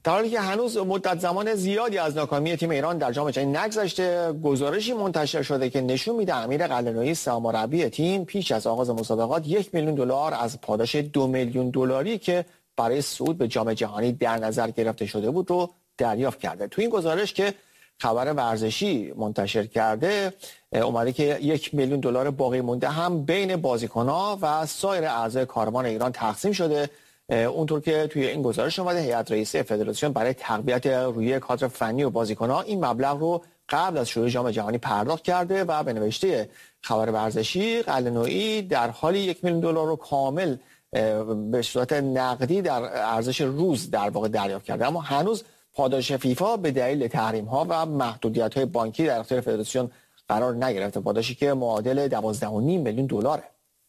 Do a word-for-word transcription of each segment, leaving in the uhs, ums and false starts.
در حالی که هنوز مدت زمان زیادی از ناکامی تیم ایران در جام جهانی نگذشته، گزارشی منتشر شده که نشون میده امیر قلعه‌نویی سرمربی تیم پیش از آغاز مسابقات یک میلیون دلار از پاداش دو میلیون دلاری که برای صعود به جام جهانی در نظر گرفته شده بود رو دریافت کرده. تو این گزارش که خبر ورزشی منتشر کرده اومده که یک میلیون دلار باقی مونده هم بین بازیکن‌ها و سایر اعضای کاروان ایران تقسیم شده. اونطور که توی این گزارش اومده هیئت رئیسه فدراسیون برای تقویت روحیه کادر فنی و بازیکن‌ها این مبلغ رو قبل از شروع جام جهانی پرداخت کرده و به نوشته خبر ورزشی قلعه‌نویی در حال یک میلیون دلار رو کامل به صورت نقدی در ارزش روز در واقع دریافت کرده، اما هنوز پاداش فیفا به دلیل تحریم‌ها و محدودیت‌های بانکی در اختیار فدراسیون قرار نگرفته، پاداشی که معادل دوازده و نیم میلیون دلاره.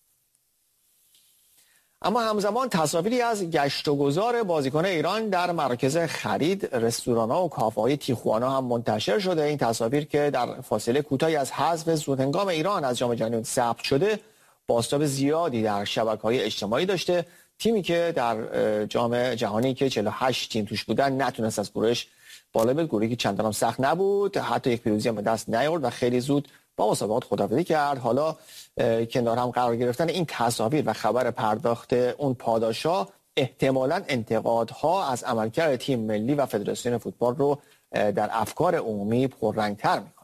اما همزمان تصاویری از گشت و گذار بازیکن ایران در مراکز خرید، رستوران‌ها و کافه‌های تیخوانا هم منتشر شده. این تصاویر که در فاصله کوتاهی از حذف زودهنگام ایران از جام جهانی ثبت شده، بازتاب زیادی در شبکه‌های اجتماعی داشته. تیمی که در جام جهانی که چهل و هشت تیم توش بودن نتونست از گروهش بالا بیاد، گروهی که چندان سخت نبود، حتی یک پیروزی هم به دست نیاورد و خیلی زود با مسابقات خداحافظی کرد. حالا کنار هم قرار گرفتن این تصاویر و خبر پرداخت اون پاداشا احتمالاً انتقادها از عملکرد تیم ملی و فدراسیون فوتبال رو در افکار عمومی پررنگ‌تر میکنه.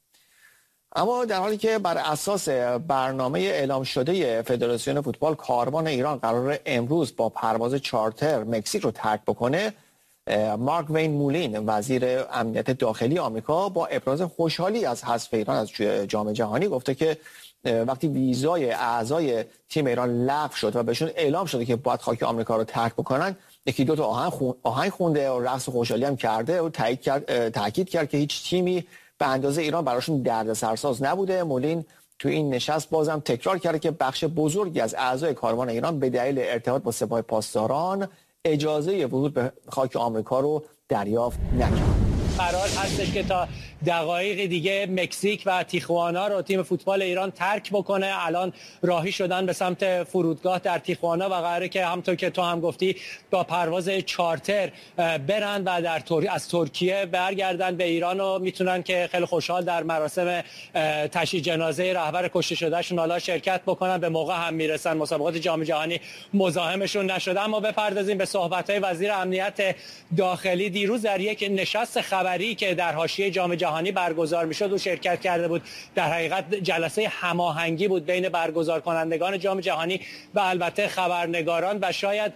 اما در حالی که بر اساس برنامه اعلام شده فدراسیون فوتبال کاروان ایران قرار امروز با پرواز چارتر مکزیک رو ترک بکنه، مارک وین مولین وزیر امنیت داخلی آمریکا با ابراز خوشحالی از حذف ایران از جام جهانی گفته که وقتی ویزای اعضای تیم ایران لغو شد و بهشون اعلام شده که باید خاک آمریکا رو ترک بکنن، یکی دو تا آهنگ خون... آهنگ خونده و رقص خوشحالی هم کرده و تاکید کرد تاکید کرد که هیچ تیمی به اندازه ایران براشون دردسرساز نبوده. مولین تو این نشست بازم تکرار کرده که بخش بزرگی از اعضای کاروان ایران به دلیل ارتباط با سپاه پاسداران اجازه ورود به خاک آمریکا رو دریافت نکرد. قرار هستش که تا دقایق دیگه مکزیک و تیخوانا رو تیم فوتبال ایران ترک بکنه. الان راهی شدن به سمت فرودگاه در تیخوانا و قراره که همونطور که تو هم گفتی با پرواز چارتر برن و در تور... از ترکیه برگردن به ایران و میتونن که خیلی خوشحال در مراسم تشییع جنازه رهبر کشته شدهشون حالا شرکت بکنن. به موقع هم میرسن، مسابقات جام جهانی مزاحمشون نشده. اما بپردازیم به صحبت‌های وزیر امنیت داخلی. دیروز در یک نشست خبری که در حاشیه جام جهانی برگزار میشد و شرکت کرده بود، در حقیقت جلسه هماهنگی بود بین برگزار کنندگان جام جهانی و البته خبرنگاران و شاید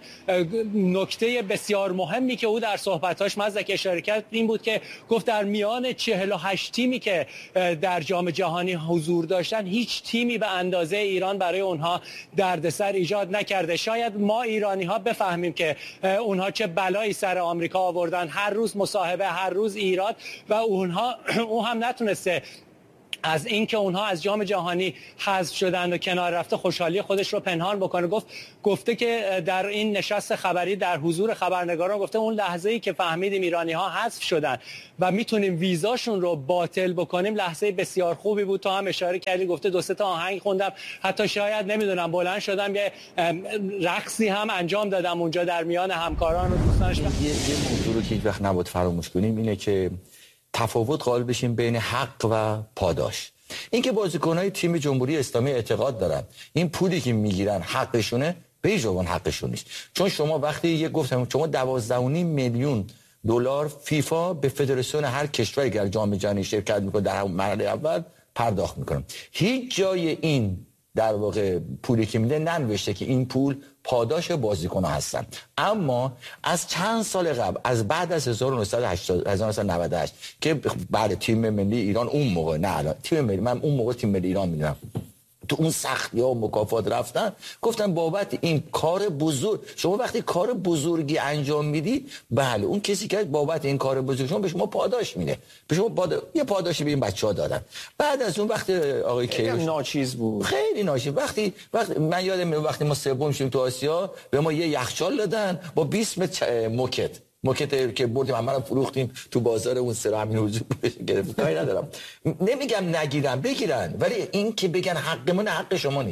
نکته بسیار مهمی که او در صحبتاش مزدک اشاره کرد این بود که گفت در میان چهل و هشت تیمی که در جام جهانی حضور داشتن هیچ تیمی به اندازه ایران برای اونها دردسر ایجاد نکرده. شاید ما ایرانی ها بفهمیم که اونها چه بلایی سر آمریکا آوردن، هر روز مصاحبه، هر روز ایراد، و اونها اون هم نتونسته از اینکه اونها از جام جهانی حذف شدن و کنار رفته خوشحالی خودش رو پنهان بکنه. گفت گفته که در این نشست خبری در حضور خبرنگاران گفته اون لحظه‌ای که فهمیدیم ایرانی ها حذف شدن و میتونیم ویزاشون رو باطل بکنیم لحظه بسیار خوبی بود. تو هم اشاره کردی، گفته دو سه تا آهنگ خوندم، حتی شاید نمیدونم بلند شدم یه رقصی هم انجام دادم اونجا در میان همکاران و دوستانش. یه یه موضوع رو که هیچ وقت نباید فراموش کنیم اینه که تفاوت قائل بشیم بین حق و پاداش. اینکه بازیکن‌های تیم جمهوری اسلامی اعتقاد دارن این پولی که میگیرن حقشونه، به هیچ عنوان حقشون نیست. چون شما وقتی یه گفتم شما دوازده و نیم میلیون دلار فیفا به فدراسیون هر کشوری که در جام جهانی شرکت میکنه در مرحله اول پرداخت میکنه، هیچ جای این در واقع پولی که میده ننوشته که این پول پاداش بازیکن‌ها هستن. اما از چند سال قبل، از بعد از هزار و نهصد و هشتاد هزار و نهصد و نود و هشت که بعد تیم ملی ایران اون موقع، نه الان تیم ملی، من اون موقع تیم ملی ایران میدونم تو اون سختی ها و مکافات رفتن، گفتن بابت این کار بزرگ، شما وقتی کار بزرگی انجام میدی، بله اون کسی که بابت این کار بزرگ شما به شما پاداش میده، به شما پادا... یه پاداشی به این بچه‌ها دادن. بعد از اون وقت آقای کیروش ناچیز بود، خیلی ناچیز. وقتی وقتی من یادم وقتی ما سوم شدیم تو آسیا به ما یه یخچال دادن با بیست متر موکت موکت که بردیم همه رو فروختیم تو بازار اون سر همین حضور گرفت. کاری ندارم، نمیگم نگیرن، بگیرن، ولی این که بگن حق من حق شما نیست.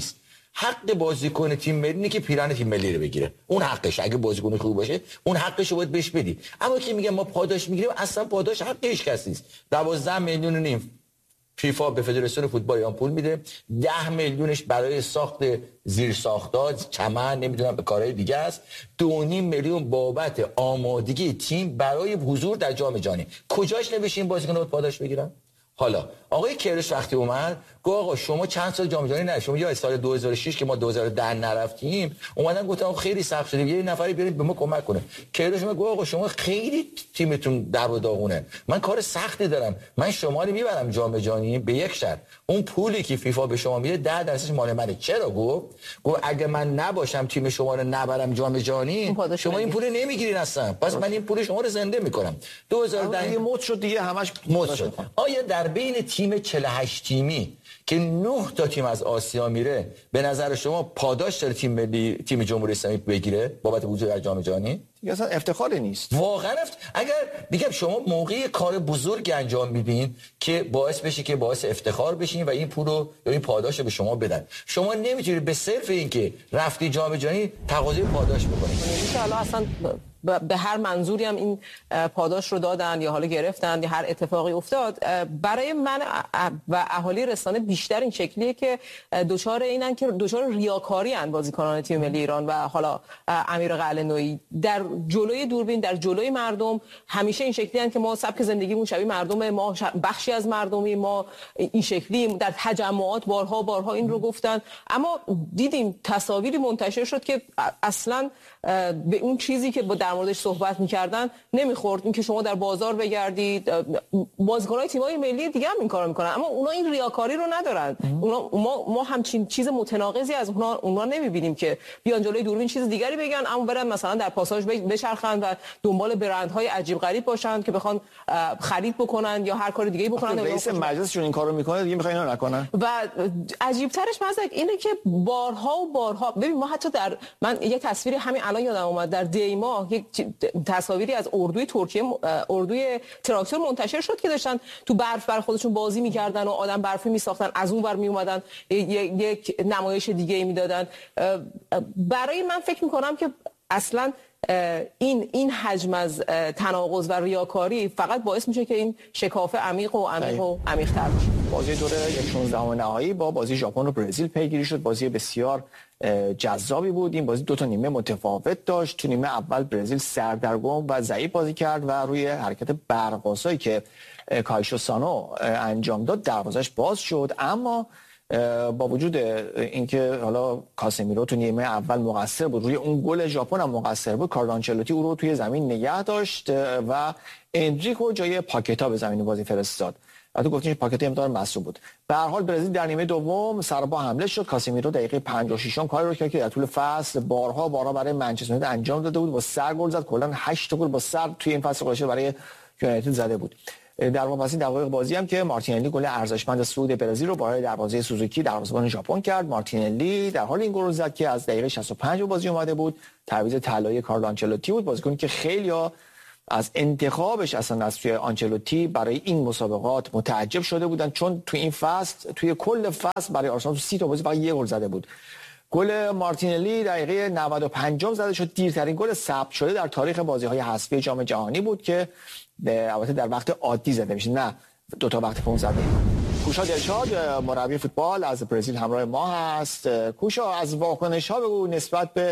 حق بازیکن تیم ملی اینه که پیرن تیم ملی رو بگیره، اون حقش. اگه بازیکن خوب باشه اون حقش رو باید بهش بدی. اما که میگم ما پاداش میگیریم، اصلا پاداش حق هیچ کسی نیست. دوازده میلیون و نیم فیفا به فدراسیون فوتبال ایران پول میده، ده میلیونش برای ساخت زیرساختات، چمن، نمیدونم به کارهای دیگه است، دو و نیم میلیون بابت آمادگی تیم برای حضور در جام جهانی. کجاش نوشته این بازیکن‌ها پاداش بگیرن؟ حالا آقای کیروش وقتی اومد گفت آقا شما چند سال جام جهانی نه، شما یا سال دو هزار و شش که ما دو هزار و ده نرفتیم، اومدن گفتن خیلی سخت شده، یه نفری بیارید به ما کمک کنه. کیروش گفت آقا شما خیلی تیمتون در و داغونه، من کار سختی دارم، من شما رو میبرم جام جهانی به یک شرط، اون پولی که فیفا به شما میده ده درصدش مال منه. چرا؟ گفت گفت اگه من نباشم تیم شما رو نبرم جام جهانی، شما این پول نمیگیرین اصلا، پس من این پول شما رو زنده میکنم. دو هزار و ده مد شد دیگه، همش مد شد. آیا در بین تیم چهل و هشت تیمی که نه تا تیم از آسیا میره، به نظر شما پاداش داره تیم ملی تیم جمهوری اسلامی بگیره بابت حضور در جام جهانی؟ دیگه اصلا افتخاری نیست واقعا. افت... اگر میگم شما موقعی کار بزرگ انجام میدین که باعث بشه که باعث افتخار بشین و این پول رو یا این پاداش رو به شما بدن، شما نمیتونید به صرف این که رفتی جام جهانی تقاضای پاداش بکنید. ان شاء اصلا به هر منظوری هم این پاداش رو دادن یا حالا گرفتن یا هر اتفاقی افتاد، برای من و اهالی رسانه بیشتر این شکلیه که دچار اینن که دچار ریاکاری ان بازیکنان تیم ملی ایران و حالا امیر قلعه‌نویی در جلوی دوربین، در جلوی مردم همیشه این شکلی ان که ما سبک زندگیمون شبیه مردم، ما بخشی از مردمی، ما این شکلی در تجمعات بارها بارها این رو گفتن، اما دیدیم تصاویری منتشر شد که اصلا به اون چیزی که با در موردش صحبت می‌کردن نمیخورد. این که شما در بازار بگردید، بازیکن‌های تیم‌های ملی دیگه هم این کارو میکنن، اما اونا این ریاکاری رو ندارن. اونا ما ما همچین چیز متناقضی از اونا اونا نمی‌بینیم که بیان جلوی دوربین چیز دیگری بگن، اما برن مثلا در پاساژ بچرخن و دنبال برندهای عجیب غریب باشن که بخوان خرید بکنن یا هر کار دیگه‌ای بکنن. رئیس مجلسشون این کارو میکنه، دیگه می‌خوان اینو نکنن. و عجیب ترش مثلا اینه که بارها و بارها ببین، ما حتی در من یه تصویری همین الان یادم اومد، در دیما یک تصاویری از اردوی ترکیه، اردوی تراکتور منتشر شد که داشتن تو برف بر خودشون بازی می‌کردن و آدم برفی می‌ساختن، از اون ور میومدن یک نمایش دیگه میدادن. برای من فکر می‌کنم که اصلا این این حجم از تناقض و ریاکاری فقط باعث میشه که این شکافه عمیق و عمیق و عمیق‌تر بشه. بازی دوره یک شانزدهم نهایی با بازی ژاپن و برزیل پیگیری شد. بازی بسیار جذابی بود. این بازی دو تا نیمه متفاوت داشت. تو نیمه اول برزیل سردرگم و ضعیف بازی کرد و روی حرکت برق‌آسایی که کایشو سانو انجام داد دروازش باز شد، اما با وجود اینکه حالا کاسمیرو تو نیمه اول مقصر بود، روی اون گل ژاپن هم مقصر بود، کارلو آنچلوتی او رو توی زمین نگه داشت و انریکو جای پاکتا به زمین بازی فرستاد. البته گفتیم پاکتا امتحان مصدوم بود. به هر حال برزیل در نیمه دوم سربا حمله شد. کاسمیرو دقیقه پنجاه و شش کاری رو کرد که در طول فصل بارها بارها برای منچستر یونایتد انجام داده بود. با سر گل زد، کلا هشت گل با سر توی این فصل گذشته برای یونایتد زده بود. در واپسین دقایق بازی هم که مارتینلی گل ارزشمند صعود برزیل رو برای دروازه سوزوکی دروازه‌بان ژاپن کرد. مارتینلی در حال این گل زد که از دقیقه شصت و پنج بازی اومده بود. تعویض طلایی کارلو آنچلوتی بود، بازیکنی که خیلی‌ها از انتخابش اصلا از توی آنچلوتی برای این مسابقات متعجب شده بودن، چون توی این فصل توی کل فصل برای آرسنال تو سی تا بازی فقط یک گل زده بود. گل مارتینلی دقیقه نود و پنج زده شد، دیرترین گل ثبت شده در تاریخ بازی‌های حذفی جام جهانی بود که البته در وقت عادی زده میشه، نه دو تا وقت پونزده. کوشا دلشاد مربی فوتبال از برزیل همراه ما هست. کوشا، از واکنش‌ها بگو نسبت به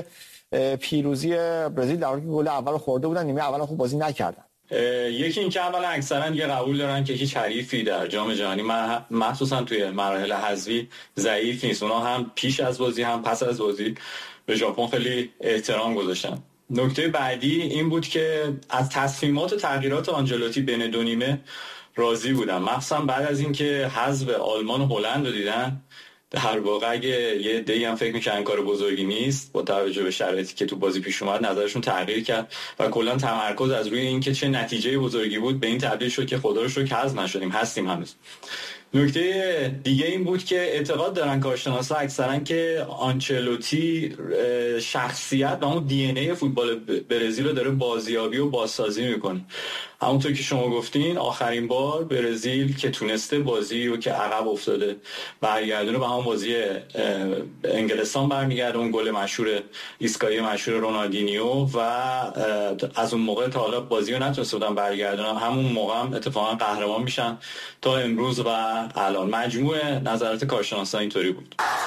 پیروزی برزیل در حالی که گل اول خورده بودن، نیمه اول خوب بازی نکردن. یکی این که اولا اکثرا یه قبول دارن که هیچ حریفی در جام جهانی مخصوصا توی مراحل حذفی ضعیف نیست. اونا هم پیش از بازی هم پس از بازی به ژاپن خیلی احترام گذاشتن. نکته بعدی این بود که از تصمیمات و تغییرات آنجلوتی بین دو نیمه راضی بودن، مخصوصا بعد از اینکه حذف آلمان و هلند رو دیدن. در واقع اگه یه عده‌ای هم فکر می‌کنن کار بزرگی نیست، با توجه به شرایطی که تو بازی پیش اومد نظرشون تغییر کرد و کلا تمرکز از روی اینکه چه نتیجه بزرگی بود به این تبدیل شد که خدا رو شکر حذف نشدیم، هستیم هنوز. نکته دیگه این بود که اعتقاد دارن کارشناسا اکثرا که آنچلوتی شخصیت و اون دی ان ای فوتبال برزیل رو داره بازیابی و بازسازی میکنه. همونطور که شما گفتین آخرین بار برزیل که تونسته بازی رو که عقب افتاده برگردونه به همون بازی انگلستان برمیگرده، اون گل مشهور ایسکایی مشهور رونالدینیو، و از اون موقع تا حالا بازی رو نتونسته بودن برگردونن. همون موقع هم اتفاقا قهرمان میشن تا امروز و الان. مجموع نظرات کارشناسان اینطوری بود.